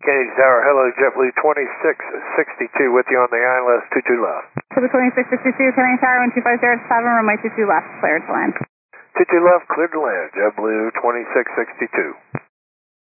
Kennedy Tower, hello, JetBlue 2662 with you on the ILS 22 left. JetBlue 2662, Kennedy Tower, 12507, runway 22 left, cleared to land. 22 left, cleared to land, JetBlue 2662.